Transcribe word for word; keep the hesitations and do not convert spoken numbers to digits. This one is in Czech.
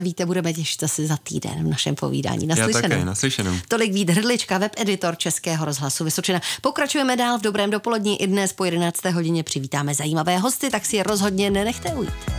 Víte, budeme těšit asi za týden v našem povídání. Naslyšenou. Já také, naslyšenou. Tolik Vít Hrdlička, webeditor Českého rozhlasu Vysočina. Pokračujeme dál v dobrém dopolední. I dnes po jedenácté hodině přivítáme zajímavé hosty, tak si je rozhodně nenechte ujít.